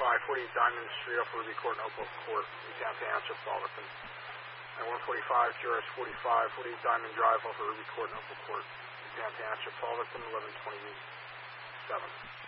48 Diamond Street, Upper Ruby Court, Oakville Court, Newtown Township, Fullerton. And 145 QRS 45, 48 Diamond Drive, Upper Ruby Court, Oakville Court, Newtown Township, Fullerton, 1127.